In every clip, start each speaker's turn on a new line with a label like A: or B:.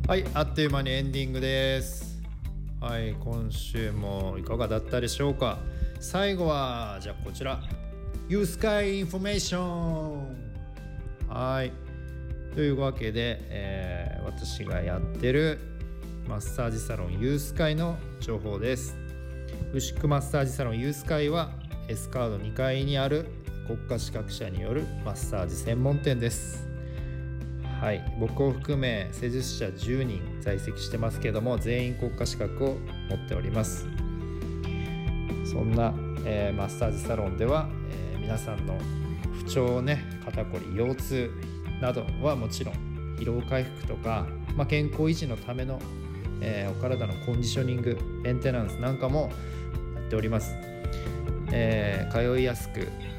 A: はい、あっという間にエンディングです。はい、今週もいかがだったでしょうか。最後はじゃあこちら YouSky Information。 はい、というわけで、私がやってるマッサージサロン YouSky の情報です。牛久マッサージサロン YouSky は S カード2階にある国家資格者によるマッサージ専門店です。はい、僕を含め施術者10人在籍してますけども、全員国家資格を持っております。そんな、マッサージサロンでは、皆さんの不調ね、肩こり、腰痛などはもちろん、疲労回復とか、健康維持のための、お体のコンディショニング、メンテナンスなんかもやっております。通いやすく、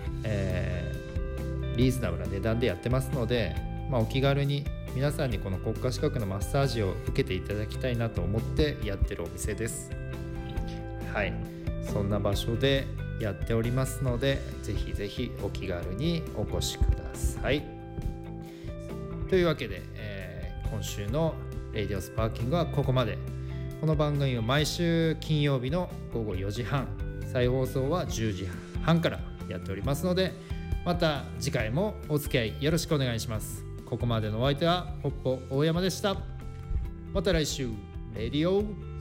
A: リーズナブルな値段でやってますので、お気軽に皆さんにこの国家資格のマッサージを受けていただきたいなと思ってやってるお店です。はい、そんな場所でやっておりますので、ぜひぜひお気軽にお越しください。というわけで、今週のレディオスパーキングはここまで。この番組は毎週金曜日の午後4時半、再放送は10時半からやっておりますので、また次回もお付き合いよろしくお願いします。ここまでのお相手はポッポ大山でした。また来週レディオ